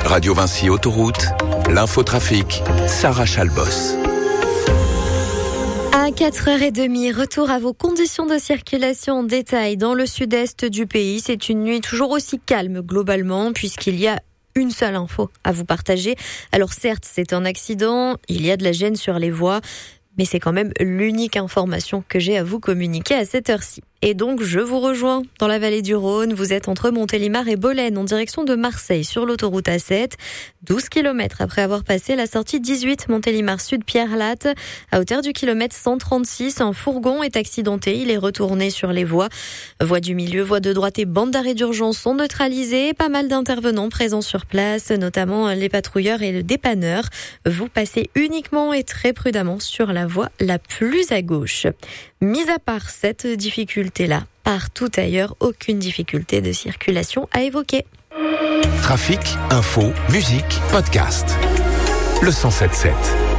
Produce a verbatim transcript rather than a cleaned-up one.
Radio Vinci Autoroute, l'infotrafic, Sarah Chalbos. À quatre heures trente, retour à vos conditions de circulation en détail dans le sud-est du pays. C'est une nuit toujours aussi calme globalement puisqu'il y a une seule info à vous partager. Alors certes, c'est un accident, il y a de la gêne sur les voies, mais c'est quand même l'unique information que j'ai à vous communiquer à cette heure-ci. Et donc, je vous rejoins dans la vallée du Rhône. Vous êtes entre Montélimar et Bolène, en direction de Marseille, sur l'autoroute A sept. douze kilomètres après avoir passé la sortie dix-huit Montélimar Sud Pierre-Latte. À hauteur du kilomètre cent trente-six, un fourgon est accidenté. Il est retourné sur les voies. Voies du milieu, voies de droite et bande d'arrêt d'urgence sont neutralisées. Pas mal d'intervenants présents sur place, notamment les patrouilleurs et le dépanneur. Vous passez uniquement et très prudemment sur la voie la plus à gauche. Mis à part cette difficulté-là, partout ailleurs, aucune difficulté de circulation à évoquer. Trafic, info, musique, podcast. Le cent sept sept.